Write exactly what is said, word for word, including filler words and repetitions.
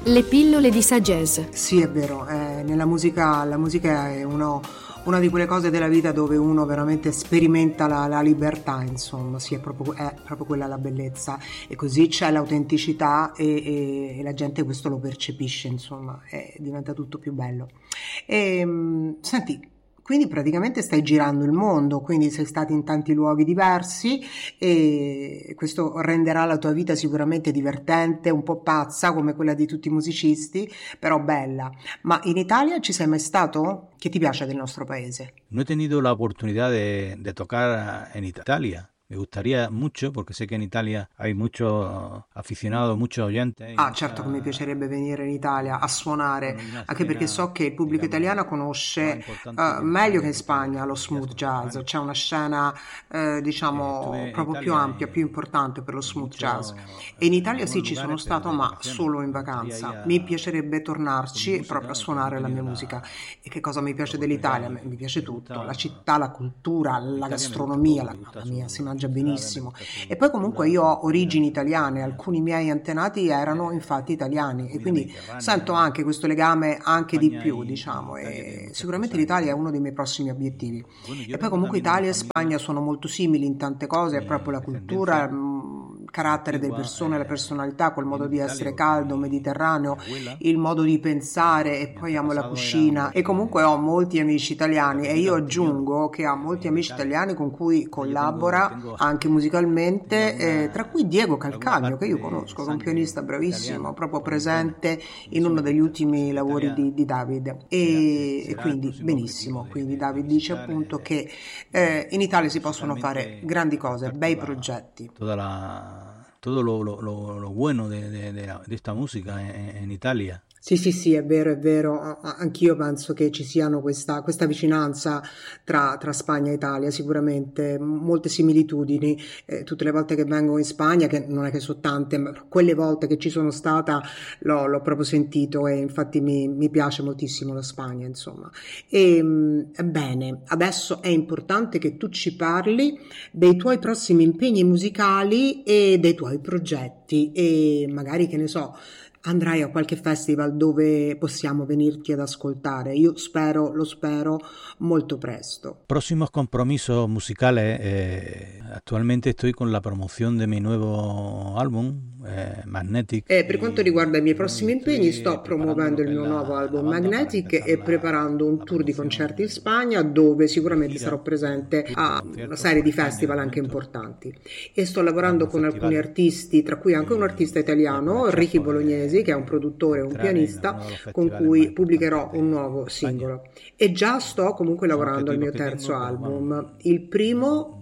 Le pillole di sagesse. Sì, è vero, eh, nella musica, la musica è uno, una di quelle cose della vita dove uno veramente sperimenta la, la libertà, insomma, sì, è proprio, è proprio quella la bellezza, e così c'è l'autenticità e, e- e la gente questo lo percepisce, insomma, e diventa tutto più bello. E, mh, senti, quindi praticamente stai girando il mondo, quindi sei stato in tanti luoghi diversi e questo renderà la tua vita sicuramente divertente, un po' pazza come quella di tutti i musicisti, però bella. Ma in Italia ci sei mai stato? Che ti piace del nostro paese? No he tenido la oportunidad de, de tocar en Italia. Me gustaría mucho porque sé que en Italia hay muchos aficionados, muchos oyentes y Ah, certo che mi mucha, piacerebbe venire in Italia a suonare, bueno, y una anche perché so escena, che il pubblico italiano digamos, más conosce importante eh, que en meglio España, che in que es la Spagna de lo jazz smooth jazz. contemporáneo. C'è una scena, eh, Eh, diciamo, estuve en proprio più Italia ampia, più en, importante per lo en smooth jazz. muchos, E in en Italia algunos sì, ci sono lugares, pero stato, de ma vacaciones. solo in Me gustaría ir vacanza. Mi a, piacerebbe con mi tornarci proprio a música, porque no he suonare la mia tenido musica. la, E che cosa mi la piace dell'Italia? oportunidad. Mi mi piace Me tutto, la gusta città, la cultura, la Italia, me gusta todo, gastronomia, la, me gusta mamma mia, si su, mangia sus ciudades, me benissimo. gusta E su poi comunque cultura, io su ho comida, origini su italiane, gastronomía, alcuni miei antenati erano infatti eh, italiani e comida quindi sento mediterránea. anche questo legame En anche di España più, y, y diciamo, Italia tienen e muchas sicuramente cosas en l'Italia è uno común. dei miei prossimi obiettivi. Y bueno, yo E poi vengo comunque también de una Italia e Spagna familia, sono molto simili in tante cose, è proprio mi la cultura, descendencia mh, il carattere delle antigua persone, la eh, personalità, quel modo viene de di Italia essere porque caldo, mi, mi mediterraneo, abuela, il modo di pensare e mi poi amo la antepasado eran cucina e comunque ho de, molti amici de italiani e apellido io Antignano, aggiungo che ho que molti venían de amici Italia. italiani con cui Entonces yo tengo, collabora tengo, anche tengo musicalmente, eh, tra cui alguna, Diego alguna Calcagno, che parte io de conosco, che è un pianista sangre bravissimo, italiana proprio por mi padre. presente Y in eso uno me degli gusta. Así ultimi que lavori Italia di, di David. era, se- E, e será el quindi próximo objetivo benissimo, de, quindi de- de David dice visitar appunto eh, che eh, in y Italia si possono fare musicalmente grandi cose, captar bei toda, progetti. toda la, todo lo, lo- lo- lo bueno de, de- de la- de esta música en, en Italia. Sì, sì, sì, è vero, è vero. A- a- Anch'io penso che ci siano questa, questa vicinanza tra, tra Spagna e Italia, sicuramente, m- molte similitudini. Eh, tutte le volte che vengo in Spagna, che non è che sono tante, ma quelle volte che ci sono stata l'ho, l'ho proprio sentito e infatti mi, mi piace moltissimo la Spagna, insomma. E, mh, bene, adesso è importante che tu ci parli dei tuoi prossimi impegni musicali e dei tuoi progetti e magari, che ne so, andrai a qualche festival dove possiamo venirti ad ascoltare. Io spero, lo spero, molto presto. Próximos compromisos musicales. eh, actualmente estoy con la promoción de mi nuevo álbum, eh, Magnetic, E per quanto y, riguarda i miei y bueno, y prossimi impegni, estoy sto preparando promuovendo lo il que es mio nuovo la, la album banda para Magnetic empezar e la, preparando un la tour di promoción concerti in de, Spagna dove de sicuramente sarò gira, un presente tour de a una conciertos serie por di España de festival anche momento, importanti. E sto lavorando grandes con alcuni festivales, artisti, tra cui anche un artista y, y italiano, aprovechar Ricky pues Bolognesi, che è un de, produttore de e un entrar en pianista, algunos de los con festivales más cui importantes pubblicherò un de, nuovo de España. singolo. E già sto comunque Son lavorando al objetivos mio que terzo tengo, pero bueno, album. Il primo